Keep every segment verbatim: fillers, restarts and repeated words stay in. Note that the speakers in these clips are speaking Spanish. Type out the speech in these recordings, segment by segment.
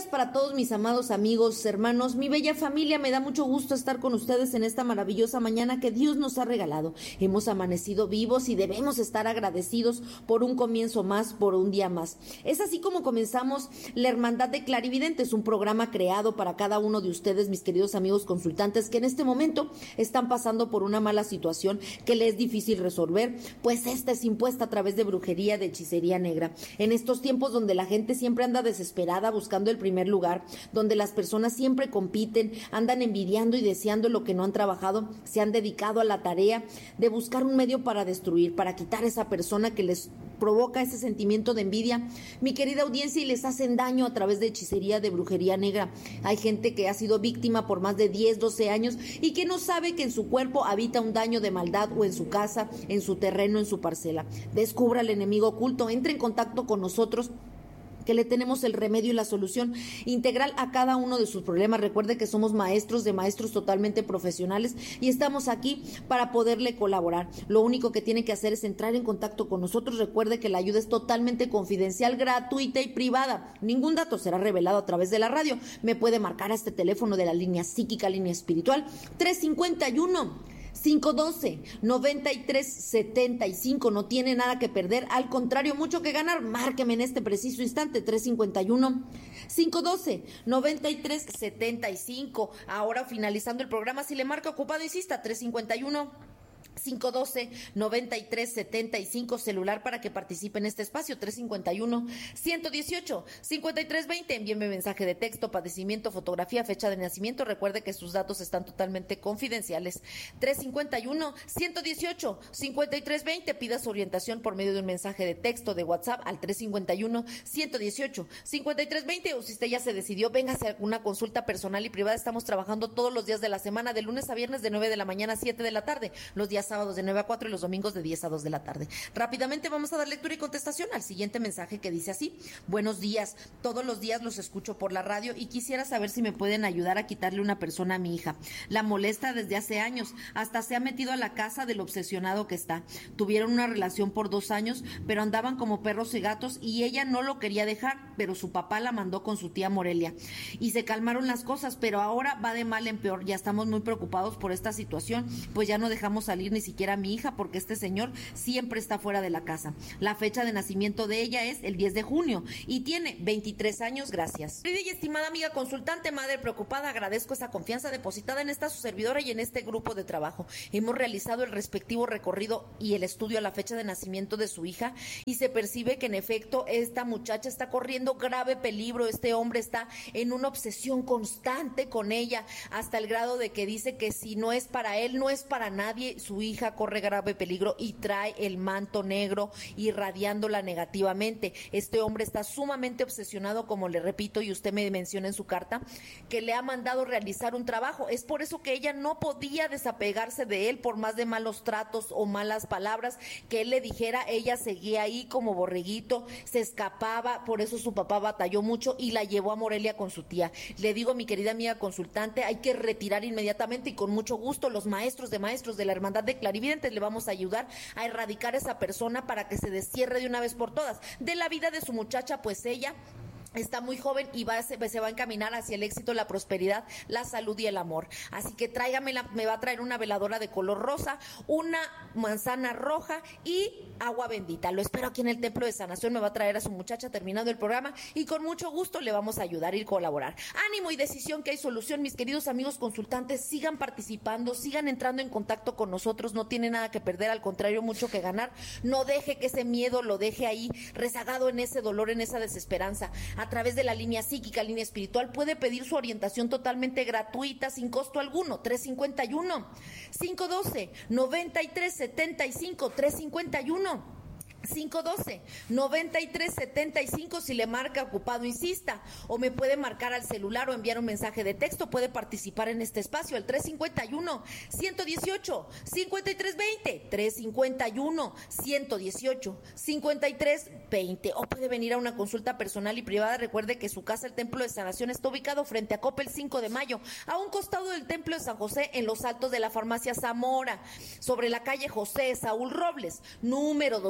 para todos mis amados amigos, hermanos, mi bella familia. Me da mucho gusto estar con ustedes en esta maravillosa mañana que Dios nos ha regalado. Hemos amanecido vivos y debemos estar agradecidos por un comienzo más, por un día más. Es así como comenzamos la Hermandad de Clarividentes, un programa creado para cada uno de ustedes, mis queridos amigos consultantes, que en este momento están pasando por una mala situación que les es difícil resolver, pues esta es impuesta a través de brujería, de hechicería negra. En estos tiempos donde la gente siempre anda desesperada buscando el primer lugar, donde las personas siempre compiten, andan envidiando y deseando lo que no han trabajado, se han dedicado a la tarea de buscar un medio para destruir, para quitar a esa persona que les provoca ese sentimiento de envidia, mi querida audiencia, y les hacen daño a través de hechicería, de brujería negra. Hay gente que ha sido víctima por más de diez, doce años y que no sabe que en su cuerpo habita un daño de maldad, o en su casa, en su terreno, en su parcela. Descubra al enemigo oculto, entre en contacto con nosotros, que le tenemos el remedio y la solución integral a cada uno de sus problemas. Recuerde que somos maestros de maestros totalmente profesionales y estamos aquí para poderle colaborar. Lo único que tiene que hacer es entrar en contacto con nosotros. Recuerde que la ayuda es totalmente confidencial, gratuita y privada. Ningún dato será revelado a través de la radio. Me puede marcar a este teléfono de la línea psíquica, línea espiritual, tres cincuenta y uno, cinco doce, noventa y tres setenta y cinco. No tiene nada que perder, al contrario, mucho que ganar. Márqueme en este preciso instante, tres cincuenta y uno, cinco doce, noventa y tres setenta y cinco. Ahora, finalizando el programa, si le marca ocupado, insista, tres cincuenta y uno, cinco doce, noventa y tres setenta y cinco, celular para que participe en este espacio, tres cincuenta y uno, ciento dieciocho, cincuenta y tres veinte. Envíeme mensaje de texto, padecimiento, fotografía, fecha de nacimiento. Recuerde que sus datos están totalmente confidenciales. tres cincuenta y uno, ciento dieciocho, cincuenta y tres veinte. Pida su orientación por medio de un mensaje de texto de WhatsApp al tres cincuenta y uno, ciento dieciocho, cincuenta y tres veinte. O si usted ya se decidió, véngase a alguna consulta personal y privada. Estamos trabajando todos los días de la semana, de lunes a viernes, de nueve de la mañana a siete de la tarde. Los días sábados de nueve a cuatro y los domingos de diez a dos de la tarde. Rápidamente vamos a dar lectura y contestación al siguiente mensaje que dice así: buenos días, todos los días los escucho por la radio y quisiera saber si me pueden ayudar a quitarle una persona a mi hija. La molesta desde hace años, hasta se ha metido a la casa del obsesionado que está. Tuvieron una relación por dos años, pero andaban como perros y gatos y ella no lo quería dejar, pero su papá la mandó con su tía Morelia y se calmaron las cosas, pero ahora va de mal en peor. Ya estamos muy preocupados por esta situación, pues ya no dejamos salir ni siquiera a mi hija porque este señor siempre está fuera de la casa. La fecha de nacimiento de ella es el diez de junio y tiene veintitrés años. Gracias. Querida y estimada amiga consultante, madre preocupada, agradezco esa confianza depositada en esta su servidora y en este grupo de trabajo. Hemos realizado el respectivo recorrido y el estudio a la fecha de nacimiento de su hija y se percibe que en efecto esta muchacha está corriendo grave peligro. Este hombre está en una obsesión constante con ella, hasta el grado de que dice que si no es para él, no es para nadie. Su hija corre grave peligro y trae el manto negro irradiándola negativamente. Este hombre está sumamente obsesionado, como le repito, y usted me menciona en su carta que le ha mandado realizar un trabajo. Es por eso que ella no podía desapegarse de él por más de malos tratos o malas palabras que él le dijera. Ella seguía ahí como borreguito, se escapaba, por eso su papá batalló mucho y la llevó a Morelia con su tía. Le digo, mi querida amiga consultante, hay que retirar inmediatamente y con mucho gusto los maestros de maestros de la Hermandad de Clarividentes le vamos a ayudar a erradicar a esa persona para que se destierre de una vez por todas de la vida de su muchacha, pues ella está muy joven y va, se, se va a encaminar hacia el éxito, la prosperidad, la salud y el amor. Así que tráigamela, me va a traer una veladora de color rosa, una manzana roja y agua bendita. Lo espero aquí en el Templo de Sanación, me va a traer a su muchacha terminando el programa y con mucho gusto le vamos a ayudar y colaborar. Ánimo y decisión, que hay solución, mis queridos amigos consultantes. Sigan participando, sigan entrando en contacto con nosotros, no tiene nada que perder, al contrario, mucho que ganar. No deje que ese miedo lo deje ahí rezagado en ese dolor, en esa desesperanza. A través de la línea psíquica, línea espiritual, puede pedir su orientación totalmente gratuita, sin costo alguno, tres cincuenta y uno, cinco doce, noventa y tres setenta y cinco, tres cincuenta y uno. cinco doce, noventa y tres setenta y cinco. Si le marca ocupado, insista, o me puede marcar al celular o enviar un mensaje de texto. Puede participar en este espacio, el tres cincuenta y uno, ciento dieciocho, cincuenta y tres veinte, tres cincuenta y uno, ciento dieciocho, cincuenta y tres veinte, o puede venir a una consulta personal y privada. Recuerde que su casa, el Templo de Sanación, está ubicado frente a Coppel cinco de mayo, a un costado del Templo de San José, en los altos de la farmacia Zamora, sobre la calle José Saúl Robles, número doscientos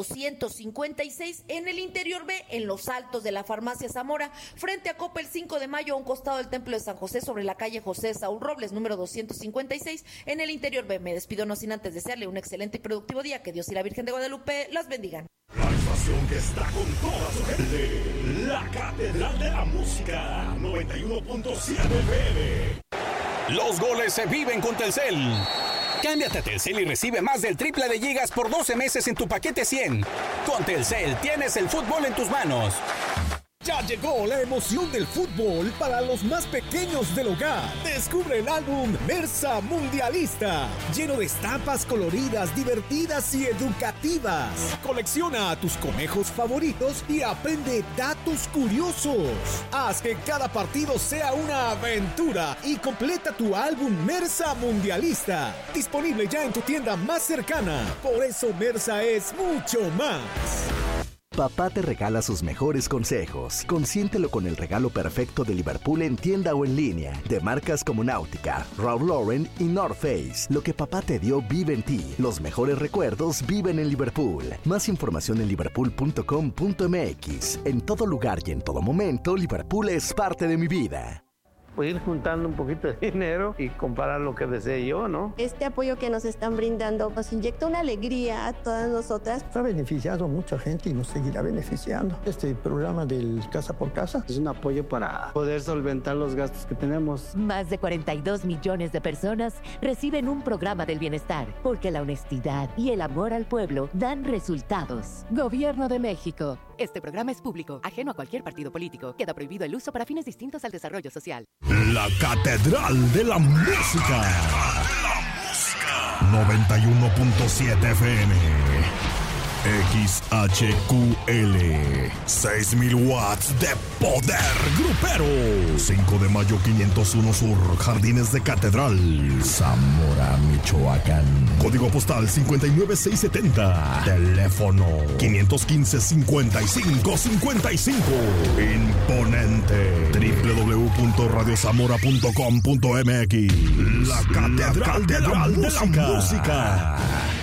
doscientos cincuenta y seis, en el interior B, en Los Altos de la Farmacia Zamora, frente a Coppel cinco de mayo, a un costado del Templo de San José, sobre la calle José Saúl Robles, número doscientos cincuenta y seis, en el interior B. Me despido no sin antes desearle un excelente y productivo día. Que Dios y la Virgen de Guadalupe las bendigan. La estación que está con toda su gente, la Catedral de la Música, noventa y uno punto siete F M. Los goles se viven con Telcel. Cámbiate a Telcel y recibe más del triple de gigas por doce meses en tu paquete cien. Con Telcel tienes el fútbol en tus manos. Ya llegó la emoción del fútbol para los más pequeños del hogar. Descubre el álbum Mersa Mundialista, lleno de estampas coloridas, divertidas y educativas. Colecciona a tus conejos favoritos y aprende datos curiosos. Haz que cada partido sea una aventura y completa tu álbum Mersa Mundialista. Disponible ya en tu tienda más cercana. Por eso Mersa es mucho más. Papá te regala sus mejores consejos. Consiéntelo con el regalo perfecto de Liverpool en tienda o en línea. De marcas como Náutica, Ralph Lauren y North Face. Lo que papá te dio vive en ti. Los mejores recuerdos viven en Liverpool. Más información en liverpool punto com punto m x. En todo lugar y en todo momento, Liverpool es parte de mi vida. Pues ir juntando un poquito de dinero y comprar lo que desee yo, ¿no? Este apoyo que nos están brindando nos inyecta una alegría a todas nosotras. Ha beneficiado a mucha gente y nos seguirá beneficiando. Este programa del Casa por Casa es un apoyo para poder solventar los gastos que tenemos. Más de cuarenta y dos millones de personas reciben un programa del bienestar, porque la honestidad y el amor al pueblo dan resultados. Gobierno de México. Este programa es público, ajeno a cualquier partido político. Queda prohibido el uso para fines distintos al desarrollo social. La Catedral de la Música. noventa y uno punto siete F M. X H Q L. seis mil watts de poder grupero. cinco de mayo quinientos uno Sur, Jardines de Catedral, Zamora, Michoacán. Código postal cincuenta y nueve mil seiscientos setenta. Teléfono quinientos quince, cincuenta y cinco cincuenta y cinco. Imponente. doble u doble u doble u punto radio zamora punto com punto m x. La Catedral, La Catedral de la Música. De la música.